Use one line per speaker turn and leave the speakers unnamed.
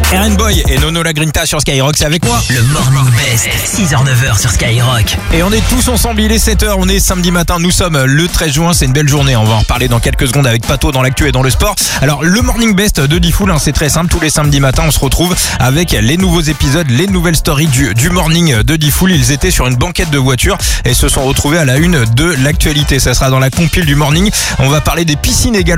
Aaron Boy et Nono Lagrinta sur Skyrock, c'est avec moi.
Le Morning Best, 6h-9h sur Skyrock.
Et on est tous ensemble, il est 7h, on est samedi matin, nous sommes le 13 juin, c'est une belle journée, on va en reparler dans quelques secondes avec Pato dans l'actu et dans le sport. Alors le Morning Best de Diffoul, c'est très simple, tous les samedis matins on se retrouve avec les nouveaux épisodes, les nouvelles stories du Morning de Diffoul. Ils étaient sur une banquette de voiture et se sont retrouvés à la une de l'actualité, ça sera dans la compile du Morning. On va parler des piscines également.